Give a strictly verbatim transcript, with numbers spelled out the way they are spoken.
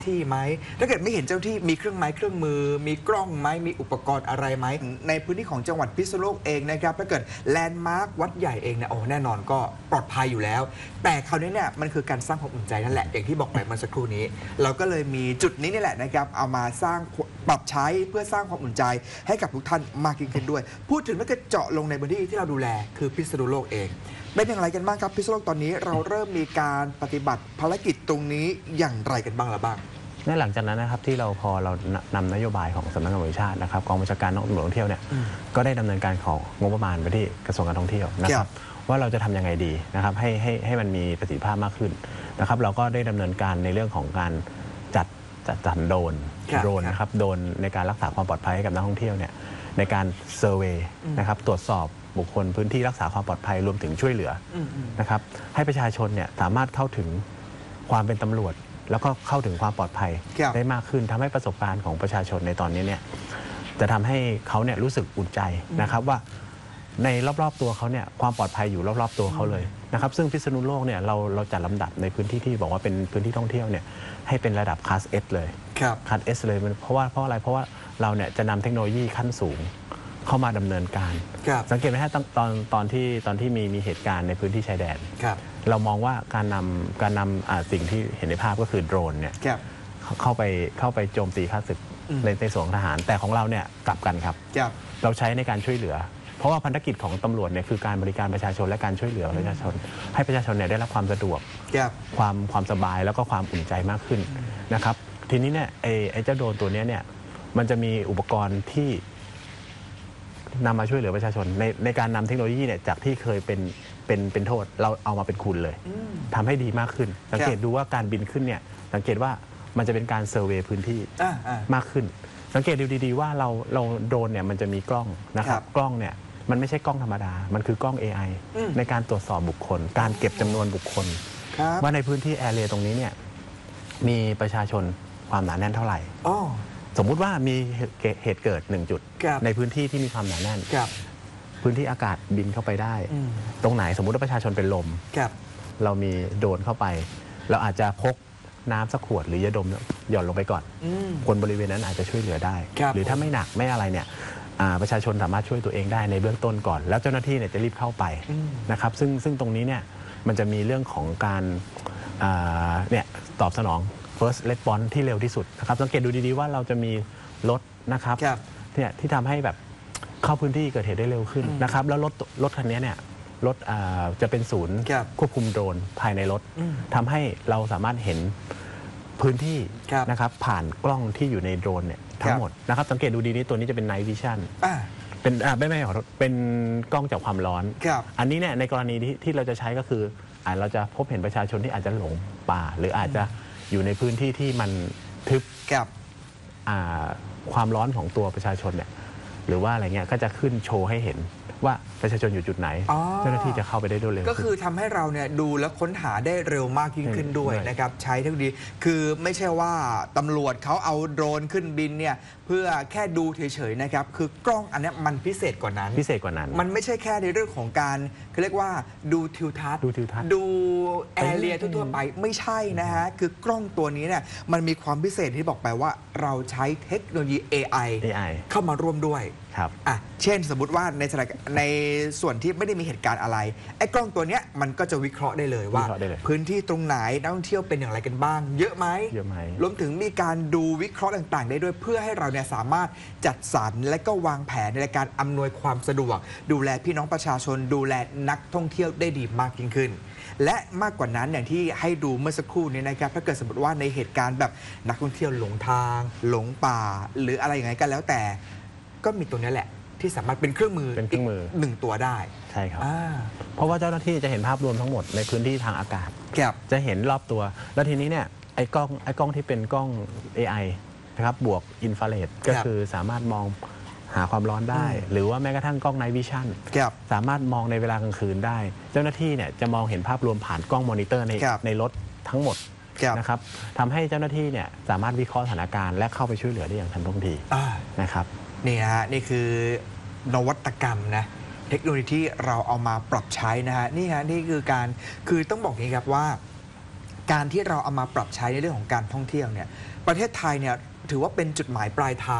ที่ไหมถ้าเกิดไม่เห็นเจ้าที่มีเครื่องไม้เครื่องมือมีกล้องไหมมีอุปกรณ์อะไรไหมในพื้นที่ของจังหวัดพิษณุโลกเองนะครับถ้าเกิดแลนด์มาร์ควัดใหญ่เองเนี่ยโอ้แน่นอนก็ปลอดภัยอยู่แล้วแต่คราวนี้เนี่ยมันคือการสร้างความอุ่นใจนั่นแหละอย่างที่บอกไปเมื่อสักครู่นี้เราก็เลยมีจุดนี้นี่แหละนะครับเอามาสร้างปรับใช้เพื่อสร้างความอุ่นใจให้กับทุกท่านมากยิ่งขึ้นด้วยพูดถึงถ้าเกิดเจาะลงในพื้นที่ที่เราดูแลคือพิษณุโลกเองเป็นอย่างไรกันบ้างครับพิษณุโลกตอนนี้เราเริ่มมีการปฏิบัติภารกิจตรงนี้อย่างไรกันบ้างละบ้างในหลังจากนั้นนะครับที่เราพอเรานำนโยบายของสำนักงานตำรวจแห่งชาตินะครับกองบัญชาการตำรวจท่องเที่ยวเนี่ยก็ได้ดำเนินการของงบประมาณไปที่กระทรวงการท่องเที่ยวนะครับว่าเราจะทำยังไงดีนะครับให้ให้ให้มันมีประสิทธิภาพมากขึ้นนะครับเราก็ได้ดำเนินการในเรื่องของการจัดจัดจัดโดรนโดรนนะครับโดรนในการรักษาความปลอดภัยให้กับนักท่องเที่ยวเนี่ยในการเซอร์เวย์นะครับตรวจสอบบุคคลพื้นที่รักษาความปลอดภัยรวมถึงช่วยเหลือนะครับให้ประชาชนเนี่ยสามารถเข้าถึงความเป็นตำรวจแล้วก็เข้าถึงความปลอดภัยได้มากขึ้นทำให้ประสบการณ์ของประชาชนในตอนนี้เนี่ยจะทำให้เขาเนี่ยรู้สึกอุ่นใจนะครับว่าในรอบๆตัวเขาเนี่ยความปลอดภัยอยู่รอบๆตัวเขาเลยนะครับซึ่งพิษณุโลกเนี่ยเราเราจัดลำดับในพื้นที่ที่บอกว่าเป็นพื้นที่ท่องเที่ยวเนี่ยให้เป็นระดับคลาส S เลยคลาส S เลยเพราะว่าเพราะอะไรเพราะว่าเราเนี่ยจะนำเทคโนโลยีขั้นสูงเข้ามาดำเนินการสังเกตไหมฮะตอนตอนตอนที่ตอนที่มีมีเหตุการณ์ในพื้นที่ชายแดนเรามองว่าการนำการนำสิ่งที่เห็นในภาพก็คือโดรนเนี่ยเข้าไปเข้าไปโจมตีข้าศึกในในส่วนของทหารแต่ของเราเนี่ยกลับกันครับเราใช้ในการช่วยเหลือเพราะว่าภารกิจของตำรวจเนี่ยคือการบริการประชาชนและการช่วยเหลือประชาชนให้ประชาชนเนี่ยได้รับความสะดวกความความสบายแล้วก็ความอุ่นใจมากขึ้นนะครับทีนี้เนี่ยไอ้ไอ้เจ้าโดรนตัวนี้เนี่ยมันจะมีอุปกรณ์ที่นำมาช่วยเหลือประชาชนในในการนำเทคโนโลยีเนี่ยจากที่เคยเป็นเป็นเป็นโทษเราเอามาเป็นคุณเลยทำให้ดีมากขึ้นสังเกตดูว่าการบินขึ้นเนี่ยสังเกตว่ามันจะเป็นการเซอร์เวย์พื้นที่มากขึ้นสังเกตดูดีๆว่าเราเราโดรนเนี่ยมันจะมีกล้องนะครับกล้องเนี่ยมันไม่ใช่กล้องธรรมดามันคือกล้อง เอ ไอ ในการตรวจสอบบุคคลการเก็บจำนวนบุคคลว่าในพื้นที่แอเรียตรงนี้เนี่ยมีประชาชนความหนาแน่นเท่าไหร่สมมุติว่ามีเหตุเกิดหนึ่งจุดในพื้นที่ที่มีความหนาแน่นพื้นที่อากาศบินเข้าไปได้ตรงไหนสมมุติว่าประชาชนเป็นลมเรามีโดรนเข้าไปเราอาจจะพกน้ำสักขวดหรือยาดมหย่อนลงไปก่อนคนบริเวณนั้นอาจจะช่วยเหลือได้หรือถ้าไม่หนักไม่อะไรเนี่ยประชาชนสามารถช่วยตัวเองได้ในเบื้องต้นก่อนแล้วเจ้าหน้าที่เนี่ยจะรีบเข้าไปนะครับซึ่งซึ่งตรงนี้เนี่ยมันจะมีเรื่องของการเนี่ยตอบสนองfirst response ที่เร็วที่สุดนะครับสังเกตดูดีๆว่าเราจะมีรถนะครับเนี่ยที่ทำให้แบบเข้าพื้นที่เกิดเหตุได้เร็วขึ้นนะครับแล้วรถรถคันนี้เนี่ยรถจะเป็นศูนย์ควบคุมโดรนภายในรถทำให้เราสามารถเห็นพื้นที่นะครับผ่านกล้องที่อยู่ในโดรนเนี่ยทั้งหมดนะครับสังเกตดูดีนี้ตัวนี้จะเป็น night vision เป็นไม่ไม่ขอโทษเป็นกล้องจากความร้อนอันนี้เนี่ยในกรณีที่ที่เราจะใช้ก็คือเราจะพบเห็นประชาชนที่อาจจะหลงป่าหรืออาจจะอยู่ในพื้นที่ที่มันทึบกับความร้อนของตัวประชาชนเนี่ยหรือว่าอะไรเงี้ยก็จะขึ้นโชว์ให้เห็นว่าประชาชนอยู่จุดไหนเจ้าหน้าที่จะเข้าไปได้เร็วก็คือทำให้เราเนี่ยดูและค้นหาได้เร็วมากยิ่งขึ้นด้วยนะครับใช้เทคโนโลยีคือไม่ใช่ว่าตำรวจเขาเอาโดรนขึ้นบินเนี่ยเพื่อแค่ดูเฉยๆนะครับคือกล้องอันนี้มันพิเศษกว่านั้นพิเศษกว่านั้นมันไม่ใช่แค่ในเรื่องของการเขาเรียกว่าดูทิวทัศน์ดูทิวทัศน์ดูแอเรียทั่วๆไปไม่ใช่นะฮะคือกล้องตัวนี้เนี่ยมันมีความพิเศษที่บอกไปว่าเราใช้เทคโนโลยี เอ ไอ เข้ามาร่วมด้วยครับอ่ะเช่นสมมติว่าในในส่วนที่ไม่ได้มีเหตุการณ์อะไรไอ้กล้องตัวเนี้ยมันก็จะวิเคราะห์ได้เลยว่าพื้นที่ตรงไหนนักท่องเที่ยวเป็นอย่างไรกันบ้างเยอะไหมเยอะไหมรวมถึงมีการดูวิเคราะห์ต่างๆได้ด้วยเพื่อให้เราเนี่ยสามารถจัดสรรและก็วางแผนในการอำนวยความสะดวกดูแลพี่น้องประชาชนดูแลนักท่องเที่ยวได้ดีมากยิ่งขึ้นและมากกว่านั้นอย่างที่ให้ดูเมื่อสักครู่นี้นะครับถ้าเกิดสมมติว่าในเหตุการณ์แบบนักท่องเที่ยวหลงทางหลงป่าหรืออะไรอย่างไรก็แล้วแต่ก็มีตัวนี้แหละที่สามารถเป็นเครื่องมือเป็นเครื่องมือหนึ่งตัวได้ใช่ครับเพราะว่าเจ้าหน้าที่จะเห็นภาพรวมทั้งหมดในพื้นที่ทางอากาศจะเห็นรอบตัวแล้วทีนี้เนี่ยไอ้กล้องไอ้กล้องที่เป็นกล้อง เอ ไอ นะครับบวกอินฟราเรดก็คือสามารถมองหาความร้อนได้หรือว่าแม้กระทั่งกล้องไนท์วิชั่นสามารถมองในเวลากลางคืนได้เจ้าหน้าที่เนี่ยจะมองเห็นภาพรวมผ่านกล้องมอนิเตอร์ในในรถทั้งหมดนะครับทำให้เจ้าหน้าที่เนี่ยสามารถวิเคราะห์สถานการณ์และเข้าไปช่วยเหลือได้อย่างทันท่วงทีนะครับนี่ฮะนี่คือนวัตกรรมนะเทคโนโลยีที่เราเอามาปรับใช้นะฮะนี่ฮะนี่คือการคือต้องบอกอย่างนี้ครับว่าการที่เราเอามาปรับใช้ในเรื่องของการท่องเที่ยวเนี่ยประเทศไทยเนี่ยถือว่าเป็นจุดหมายปลายทาง